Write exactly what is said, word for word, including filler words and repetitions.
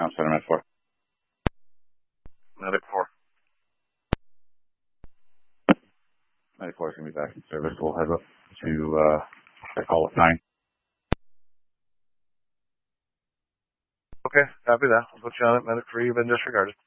I'm center Med four. Medic four. Medic four is going to be back in service. We'll head up to, uh, I call it nine. Okay, copy that. We'll put you on it. Medic three, you've been disregarded.